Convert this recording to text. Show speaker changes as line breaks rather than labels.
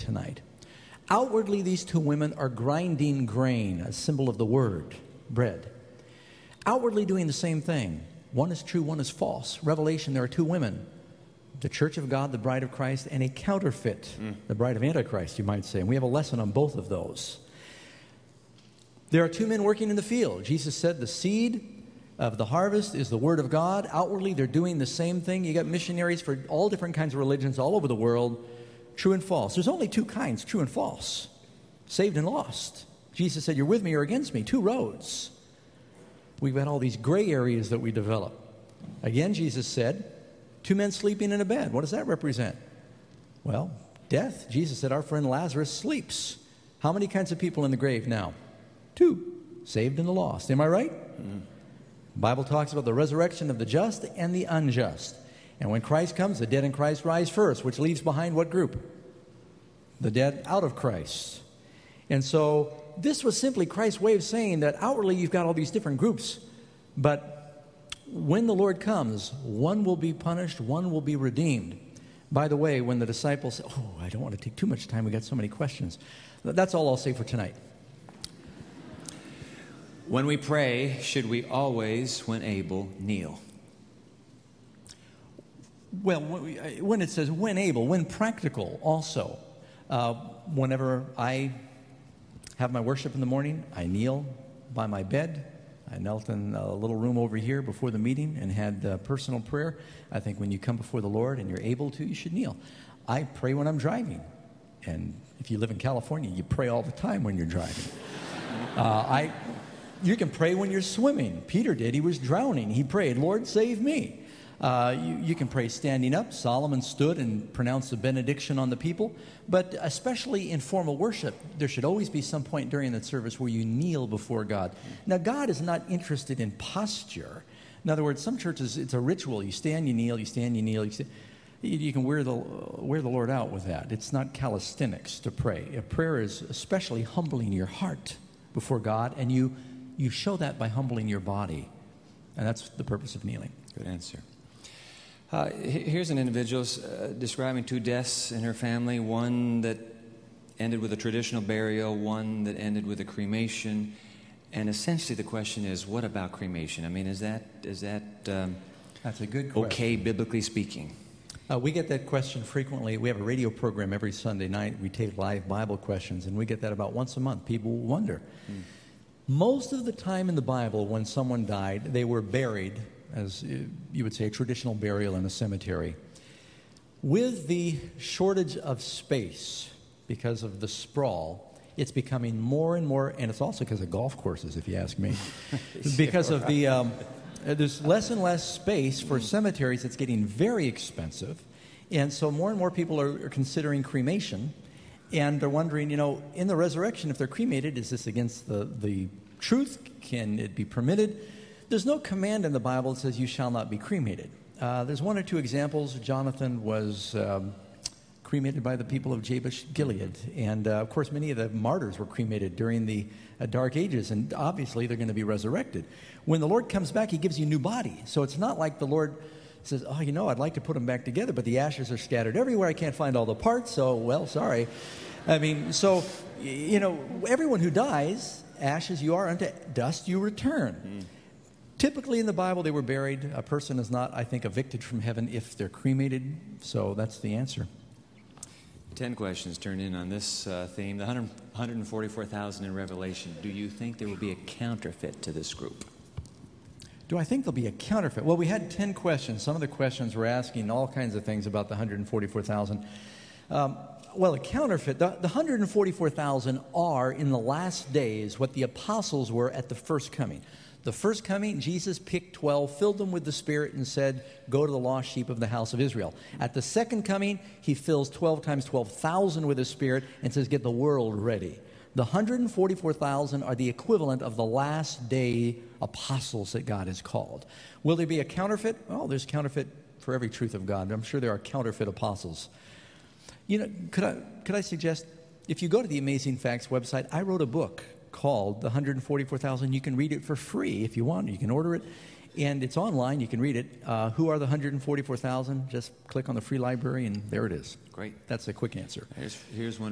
tonight. Outwardly, these two women are grinding grain, a symbol of the word, bread. Outwardly doing the same thing. One is true, one is false. Revelation, there are two women. The church of God, the bride of Christ, and a counterfeit, the bride of Antichrist, you might say. And we have a lesson on both of those. There are two men working in the field. Jesus said the seed of the harvest is the word of God. Outwardly, they're doing the same thing. You got missionaries for all different kinds of religions all over the world, true and false. There's only two kinds, true and false, saved and lost. Jesus said, you're with me or against me, two roads. We've got all these gray areas that we develop. Again, Jesus said, two men sleeping in a bed. What does that represent? Well, death. Jesus said, our friend Lazarus sleeps. How many kinds of people in the grave now? Two, saved and the lost. Am I right? The Bible talks about the resurrection of the just and the unjust. And when Christ comes, the dead in Christ rise first, which leaves behind what group? The dead out of Christ. And so this was simply Christ's way of saying that outwardly you've got all these different groups, but when the Lord comes, one will be punished, one will be redeemed. By the way, when the disciples said, I don't want to take too much time, we got so many questions. That's all I'll say for tonight.
When we pray, should we always, when able, kneel?
Well, when it says when able, when practical also. Whenever I have my worship in the morning, I kneel by my bed. I knelt in a little room over here before the meeting and had personal prayer. I think when you come before the Lord and you're able to, you should kneel. I pray when I'm driving. And if you live in California, you pray all the time when you're driving. You can pray when you're swimming. Peter did. He was drowning. He prayed, Lord, save me. You can pray standing up. Solomon stood and pronounced the benediction on the people. But especially in formal worship, there should always be some point during that service where you kneel before God. Now, God is not interested in posture. In other words, some churches, it's a ritual. You stand, you kneel, you stand, you kneel. You can wear the Lord out with that. It's not calisthenics to pray. A prayer is especially humbling your heart before God, and you show that by humbling your body. And that's the purpose of kneeling.
Good answer. Here's an individual describing two deaths in her family, one that ended with a traditional burial, one that ended with a cremation. And essentially the question is, what about cremation? I mean, is that
that's a good question.
Okay, biblically speaking?
We get that question frequently. We have a radio program every Sunday night. We take live Bible questions, and we get that about once a month. People wonder. Most of the time in the Bible, when someone died, they were buried, as you would say, a traditional burial in a cemetery. With the shortage of space, because of the sprawl, it's becoming more and more, and it's also because of golf courses, if you ask me. Because of the, there's less and less space for cemeteries. It's getting very expensive. And so more and more people are considering cremation. And they're wondering, in the resurrection, if they're cremated, is this against the truth? Can it be permitted? There's no command in the Bible that says you shall not be cremated. There's one or two examples. Jonathan was cremated by the people of Jabesh Gilead. And, of course, many of the martyrs were cremated during the Dark Ages. And obviously, they're going to be resurrected. When the Lord comes back, he gives you a new body. So it's not like the Lord says, I'd like to put them back together, but the ashes are scattered everywhere. I can't find all the parts, so, well, sorry. I mean, so, everyone who dies, ashes you are, unto dust you return. Typically in the Bible, they were buried. A person is not, I think, evicted from heaven if they're cremated. So that's the answer.
10 questions turned in on this theme. The 144,000 in Revelation. Do you think there will be a counterfeit to this group?
Do I think there'll be a counterfeit? Well, we had 10 questions. Some of the questions were asking all kinds of things about the 144,000. Well, a counterfeit, the 144,000 are, in the last days, what the apostles were at the first coming. The first coming, Jesus picked 12, filled them with the Spirit, and said, go to the lost sheep of the house of Israel. At the second coming, he fills 12 times 12,000 with his Spirit and says, get the world ready. The 144,000 are the equivalent of the last day apostles that God has called. Will there be a counterfeit? Oh, there's counterfeit for every truth of God. I'm sure there are counterfeit apostles. Could I suggest, if you go to the Amazing Facts website, I wrote a book called The 144,000. You can read it for free if you want. You can order it, and it's online. You can read it. Who are the 144,000? Just click on the free library, and there it is.
Great.
That's a quick answer.
Here's one.